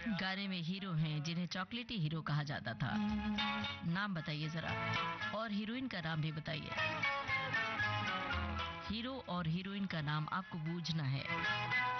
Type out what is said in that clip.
गाने में हीरो हैं जिन्हें चॉकलेटी हीरो कहा जाता था। नाम बताइए जरा, और हीरोइन का नाम भी बताइए। हीरो और हीरोइन का नाम आपको बूझना है।